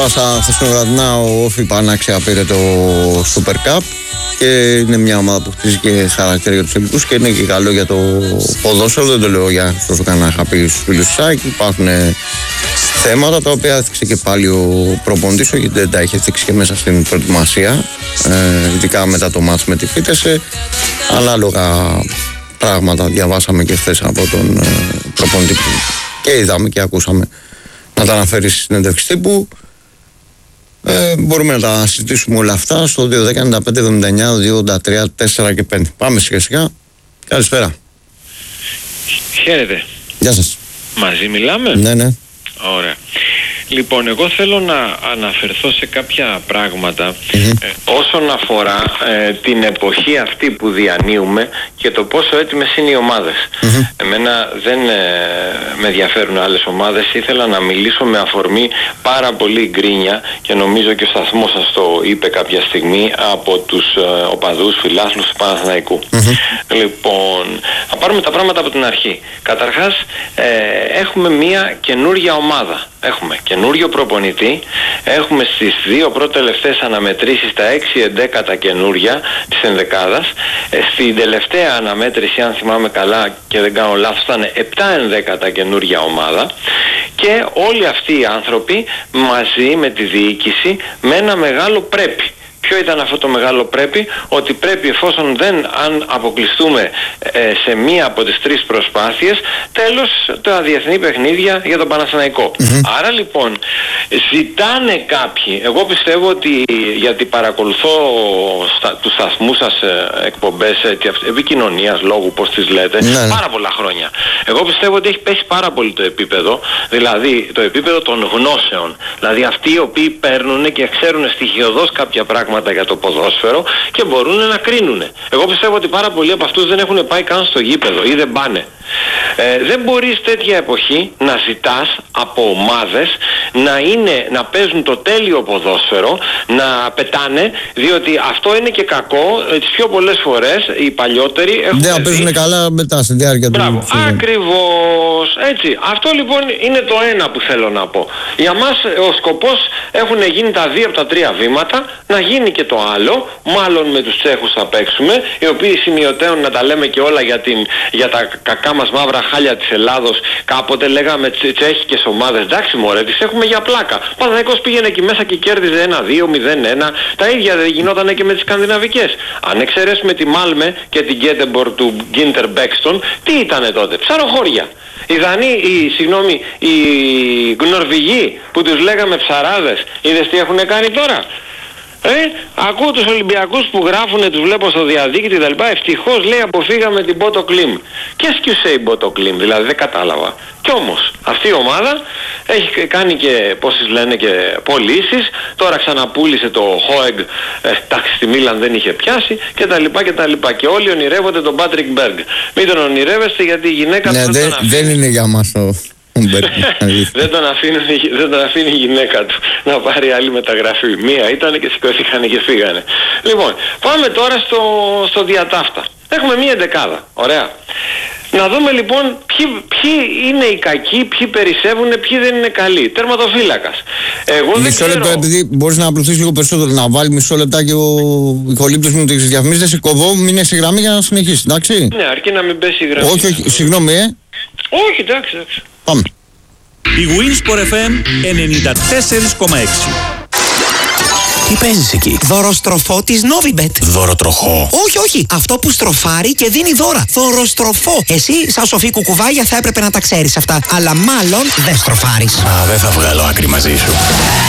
Στα χθεσινοβραδινά ο Όφη Πανάξια πήρε το Super Cup και είναι μια ομάδα που χτίζει και χαρακτήρα για τους ελληνικούς και είναι και καλό για το ποδόσφαιρο. Δεν το λέω για τόσο κανένα είχα πει στους φίλους του ΣΑΚ. Υπάρχουν θέματα τα οποία έθιξε και πάλι ο προπονητής, γιατί δεν τα είχε θίξει και μέσα στην προετοιμασία, ειδικά μετά το μάτς με τη Φίτεσε. Αλλά λόγα πράγματα διαβάσαμε και χθες από τον προπονητή και είδαμε και ακούσαμε να τα αναφέρει στη συνέντευξη τύπου. Μπορούμε να τα συζητήσουμε όλα αυτά στο 210-95-79-283-4 και 5. Πάμε σιγά σιγά. Καλησπέρα. Χαίρετε. Γεια σας. Μαζί μιλάμε? Ναι. Ωραία. Λοιπόν, εγώ θέλω να αναφερθώ σε κάποια πράγματα όσον αφορά την εποχή αυτή που διανύουμε και το πόσο έτοιμες είναι οι ομάδες. Εμένα δεν με ενδιαφέρουν άλλες ομάδες. Ήθελα να μιλήσω με αφορμή πάρα πολύ γκρίνια και νομίζω και ο σταθμός σας το είπε κάποια στιγμή από τους οπαδούς φιλάθλους του Παναθηναϊκού. Λοιπόν, θα πάρουμε τα πράγματα από την αρχή. Καταρχάς, έχουμε μια καινούργια ομάδα. Έχουμε καινούριο προπονητή, έχουμε στις δύο πρώτες τελευταίες αναμετρήσεις τα 6 εντέκατα καινούρια της ενδεκάδας. Στην τελευταία αναμέτρηση, αν θυμάμαι καλά και δεν κάνω λάθος, ήταν 7 ενδέκατα καινούρια ομάδα και όλοι αυτοί οι άνθρωποι μαζί με τη διοίκηση με ένα μεγάλο πρέπει. Ποιο ήταν αυτό το μεγάλο πρέπει? Ότι πρέπει, εφόσον αν αποκλειστούμε σε μία από τις τρεις προσπάθειες, τέλος τα διεθνή παιχνίδια για τον Παναθηναϊκό. Άρα λοιπόν ζητάνε κάποιοι, εγώ πιστεύω ότι, γιατί παρακολουθώ τους σταθμούς σας εκπομπές επικοινωνίας, λόγου πώς τις λέτε, πάρα πολλά χρόνια. Εγώ πιστεύω ότι έχει πέσει πάρα πολύ το επίπεδο, δηλαδή το επίπεδο των γνώσεων. Δηλαδή αυτοί οι οποίοι παίρνουν και ξέρουν στοιχειωδώς κάποια πράγματα για το ποδόσφαιρο και μπορούν να κρίνουν. Εγώ πιστεύω ότι πάρα πολλοί από αυτούς δεν έχουν πάει καν στο γήπεδο ή δεν πάνε. Δεν μπορείς τέτοια εποχή να ζητάς από ομάδες να παίζουν το τέλειο ποδόσφαιρο, να πετάνε, διότι αυτό είναι και κακό. Τις πιο πολλές φορές οι παλιότεροι έχουν δεν παίζουν καλά μετά στη διάρκεια του. Ακριβώς έτσι. Αυτό λοιπόν είναι το ένα που θέλω να πω. Για μας ο σκοπός έχουν γίνει τα 2 από τα 3 βήματα, να γίνει και το άλλο. Μάλλον με τους Τσέχους θα παίξουμε, οι οποίοι σημειωτέων, να τα λέμε και όλα για τα κακά μας μαύρα χάλια της Ελλάδος. Κάποτε λέγαμε τσέχικες ομάδες, εντάξει μωρέ, τις έχουμε για πλάκα. Παναθηναϊκός πήγαινε εκεί μέσα και κέρδιζε 1-2, 0-1. Τα ίδια δεν γινόταν και με τις σκανδιναβικές. Αν εξαιρέσουμε τη Μάλμε και την Γκέτεμπορ του Γκίντερ Μπέκστον, τι ήτανε τότε? Ψαροχώρια. Οι Δανείοι, οι Νορβηγοί που τους λέγαμε ψαράδες, είδες τι έχουν κάνει τώρα? Ακούω τους Ολυμπιακούς που γράφουνε, τους βλέπω στο διαδίκτυο κτλ. Ευτυχώς λέει αποφύγαμε την Μπότο Κλιμ. Και σκιουσέ η Μπότο Κλιμ, δηλαδή δεν κατάλαβα. Κι όμως αυτή η ομάδα έχει κάνει και πόσες λένε και πωλήσεις. Τώρα ξαναπούλησε το Χόεγγ, εντάξει στη Μίλαν δεν είχε πιάσει κτλ. Και όλοι ονειρεύονται τον Πάτρικ Μπέργκ. Μην τον ονειρεύεστε γιατί η γυναίκα δεν είναι για μας το... δεν τον αφήνει η γυναίκα του να πάρει άλλη μεταγραφή. Μία ήταν και σηκώθηκαν και φύγανε. Λοιπόν, πάμε τώρα στο διατάφτα. Έχουμε μία δεκάδα. Ωραία. Να δούμε λοιπόν ποιοι είναι οι κακοί, ποιοι περισσεύουν, ποιοι δεν είναι καλοί. Τερματοφύλακας. Εγώ δεν ξέρω. Μισό λεπτό, επειδή μπορείς να απλωθείς λίγο περισσότερο, να βάλει μισό λεπτάκι ο ηχολήπτος μου τις διαφημίσεις, δεν σε κοβώ, μην είναι στη γραμμή για να συνεχίσεις, εντάξει? Ναι, αρκεί να μην πέσει η γραμμή. Όχι, συγγνώμη, Όχι, εντάξει. Πάμε. Η Winsport FM 94,6. Τι παίζεις εκεί? Δωροστροφό της Novibet. Δωροτροχό? Όχι. Αυτό που στροφάρει και δίνει δώρα. Δωροστροφό. Εσύ, σαν σοφή κουκουβάγια, θα έπρεπε να τα ξέρεις αυτά. Αλλά μάλλον δεν στροφάρεις. Δεν θα βγάλω άκρη μαζί σου.